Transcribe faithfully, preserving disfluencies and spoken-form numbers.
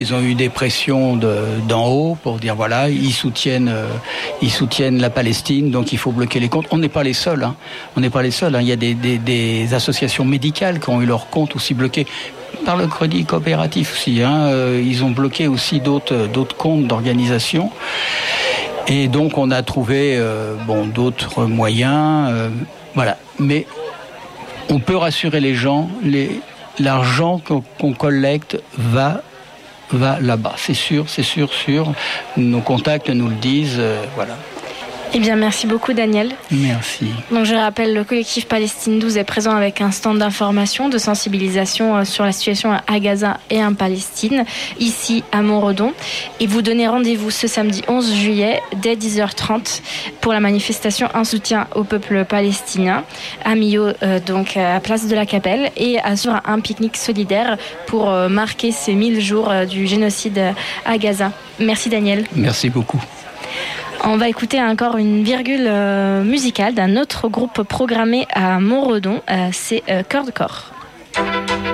Ils ont eu des pressions de, d'en haut pour dire voilà, ils soutiennent, euh, ils soutiennent la Palestine, donc il faut bloquer les comptes. On n'est pas les seuls. Hein. On n'est pas les seuls. Hein. Il y a des, des, des associations médicales qui ont eu leurs comptes aussi bloqués par le Crédit Coopératif aussi. Hein. Euh, ils ont bloqué aussi d'autres, d'autres comptes d'organisations. Et donc on a trouvé euh, bon d'autres moyens. Euh, voilà. Mais on peut rassurer les gens. Les, l'argent qu'on, qu'on collecte va va là-bas, c'est sûr, c'est sûr, sûr. Nos contacts nous le disent, euh, voilà. Eh bien, merci beaucoup, Daniel. Merci. Donc, je rappelle, le collectif Palestine douze est présent avec un stand d'information, de sensibilisation sur la situation à Gaza et en Palestine, ici à Montredon. Et vous donnez rendez-vous ce samedi onze juillet, dès dix heures trente, pour la manifestation en soutien au peuple palestinien, à Millau, euh, donc à Place de la Capelle, et sur un pique-nique solidaire pour euh, marquer ces mille jours euh, du génocide à Gaza. Merci, Daniel. Merci beaucoup. On va écouter encore une virgule euh, musicale d'un autre groupe programmé à Montredon, euh, c'est euh, Cœur de Corps.